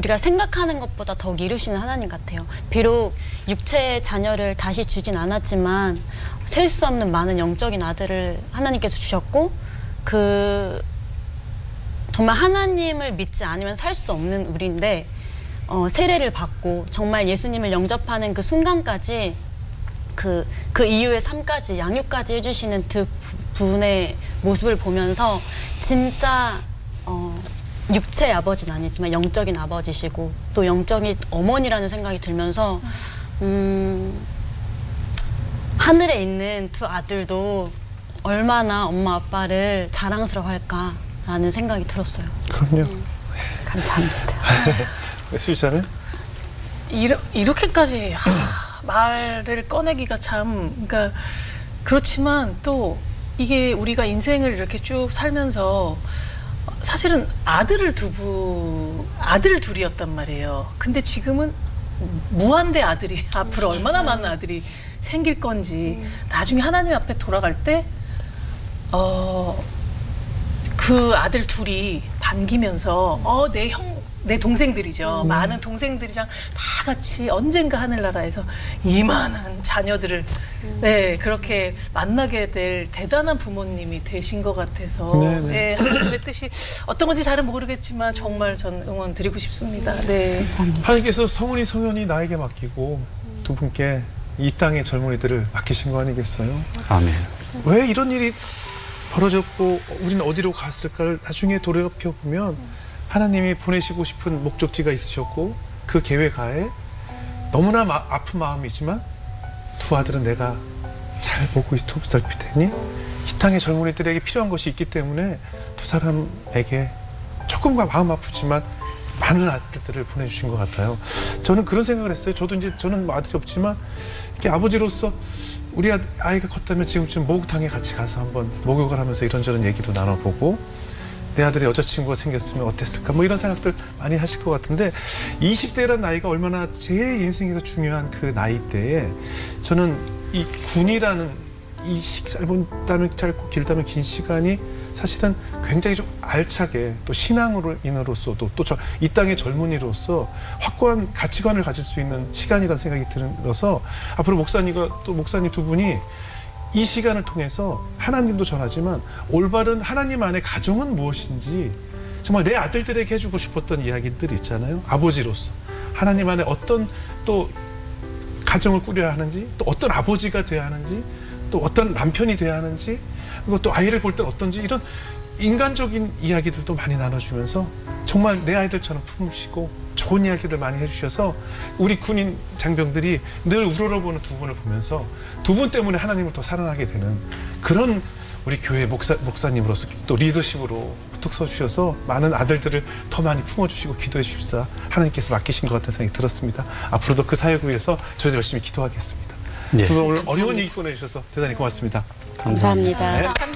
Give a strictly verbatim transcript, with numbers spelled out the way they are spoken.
우리가 생각하는 것보다 더욱 이루시는 하나님 같아요. 비록 육체의 자녀를 다시 주진 않았지만 셀 수 없는 많은 영적인 아들을 하나님께서 주셨고, 그 정말 하나님을 믿지 않으면 살 수 없는 우리인데 어, 세례를 받고 정말 예수님을 영접하는 그 순간까지 그, 그 이후의 삶까지 양육까지 해주시는 두 분의 모습을 보면서 진짜 어, 육체의 아버지는 아니지만 영적인 아버지시고 또 영적인 어머니라는 생각이 들면서 음, 하늘에 있는 두 아들도 얼마나 엄마 아빠를 자랑스러워할까라는 생각이 들었어요. 그럼요. 음. 감사합니다. 수지자는? 이러, 이렇게까지 하, 말을 꺼내기가 참, 그러니까 그렇지만 또 이게 우리가 인생을 이렇게 쭉 살면서 사실은 아들을 두부 아들 둘이었단 말이에요. 근데 지금은 무한대 아들이 앞으로 얼마나 많은 아들이 생길 건지 음. 나중에 하나님 앞에 돌아갈 때 어, 그 아들 둘이 반기면서 어, 내 형, 내 동생들이죠. 음. 많은 동생들이랑 다 같이 언젠가 하늘나라에서 이만한 자녀들을 음. 네, 그렇게 만나게 될 대단한 부모님이 되신 것 같아서 네, 하나님의 뜻이 어떤 건지 잘은 모르겠지만 정말 전 응원 드리고 싶습니다. 네. 감사합니다. 하나님께서 성은이 성현이 나에게 맡기고 두 분께 이 땅의 젊은이들을 맡기신 거 아니겠어요? 아멘. 왜 이런 일이 벌어졌고 우리는 어디로 갔을까를 나중에 돌이켜보면 하나님이 보내시고 싶은 목적지가 있으셨고 그 계획하에 너무나 마, 아픈 마음이지만 두 아들은 내가 잘 보고 있어 보살필 테니 이 땅의 젊은이들에게 필요한 것이 있기 때문에 두 사람에게 조금과 마음 아프지만 많은 아들들을 보내주신 것 같아요. 저는 그런 생각을 했어요. 저도 이제 저는 아들이 없지만 이렇게 아버지로서 우리 아이가 컸다면 지금쯤 목욕탕에 같이 가서 한번 목욕을 하면서 이런저런 얘기도 나눠보고 내 아들의 여자친구가 생겼으면 어땠을까 뭐 이런 생각들 많이 하실 것 같은데 이십 대라는 나이가 얼마나 제일 인생에서 중요한 그 나이대에 저는 이 군이라는 이 짧다면 짧고 길다면 긴 시간이 사실은 굉장히 좀 알차게 또 신앙으로 인으로서도 또 이 땅의 젊은이로서 확고한 가치관을 가질 수 있는 시간이라는 생각이 들어서 앞으로 목사님과 또 목사님 두 분이 이 시간을 통해서 하나님도 전하지만 올바른 하나님 안의 가정은 무엇인지 정말 내 아들들에게 해주고 싶었던 이야기들이 있잖아요. 아버지로서 하나님 안에 어떤 또 가정을 꾸려야 하는지 또 어떤 아버지가 돼야 하는지 또 어떤 남편이 돼야 하는지 그리고 또 아이를 볼 때 어떤지 이런 인간적인 이야기들도 많이 나눠주면서 정말 내 아이들처럼 품으시고 좋은 이야기들 많이 해주셔서 우리 군인 장병들이 늘 우러러보는 두 분을 보면서 두 분 때문에 하나님을 더 사랑하게 되는 그런 우리 교회 목사, 목사님으로서 또 리더십으로 툭 서주셔서 많은 아들들을 더 많이 품어주시고 기도해 주십사 하나님께서 맡기신 것 같은 생각이 들었습니다. 앞으로도 그 사역을 위해서 저희도 열심히 기도하겠습니다. 네. 두 분 오늘 어려운 얘기 꺼내주셔서 대단히 고맙습니다. 감사합니다. 네.